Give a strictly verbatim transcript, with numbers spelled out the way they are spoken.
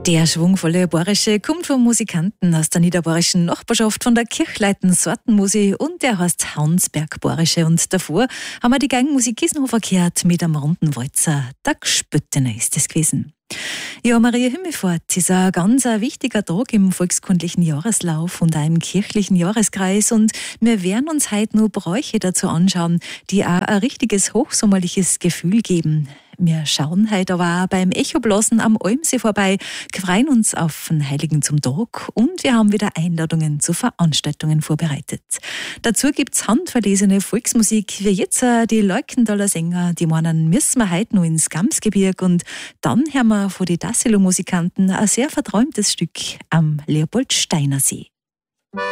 Der schwungvolle Bayerische kommt vom Musikanten aus der niederbayerischen Nachbarschaft von der Kirchleiten Sortenmusi und der heißt Hansberg Bayerische. Und davor haben wir die Gangmusik Kiesenhofer gehört mit einem runden Walzer. Der Gspöttener ist es gewesen. Ja, Maria Himmelfahrt ist ein ganz ein wichtiger Tag im volkskundlichen Jahreslauf und auch im kirchlichen Jahreskreis. Und wir werden uns heute nur Bräuche dazu anschauen, die auch ein richtiges hochsommerliches Gefühl geben. Wir schauen heute aber auch beim Echoblasen am Almsee vorbei, freuen uns auf den Heiligen zum Tag und wir haben wieder Einladungen zu Veranstaltungen vorbereitet. Dazu gibt's handverlesene Volksmusik, wie jetzt die Leukendaler Sänger, die meinen, müssen wir heute noch ins Gamsgebirg, und dann hören wir von den Dassilo-Musikanten ein sehr verträumtes Stück am Leopold-Steiner-See.